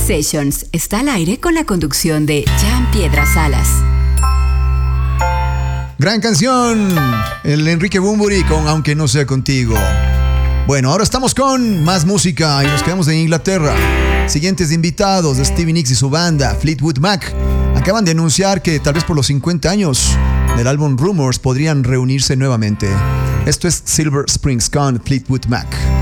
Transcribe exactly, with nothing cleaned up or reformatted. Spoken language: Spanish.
Sessions está al aire con la conducción de Jan Piedra Salas. Gran canción, el Enrique Bunbury con Aunque no sea contigo. Bueno, ahora estamos con más música y nos quedamos en Inglaterra. Siguientes invitados, Stevie Nicks y su banda, Fleetwood Mac, acaban de anunciar que tal vez por los cincuenta años del álbum Rumours podrían reunirse nuevamente. Esto es Silver Springs con Fleetwood Mac.